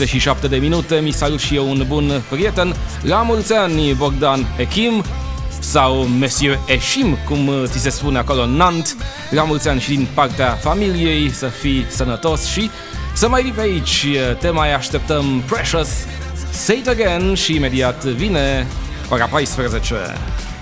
27 de minute. Mi salut și eu un bun prieten. La mulți ani, Bogdan Echim, sau Monsieur Eșim, cum ți se spune acolo în Nantes. La mulți ani și din partea familiei, să fii sănătos și să mai vii pe aici. Te mai așteptăm, Precious, Say It Again, și imediat vine ora 14.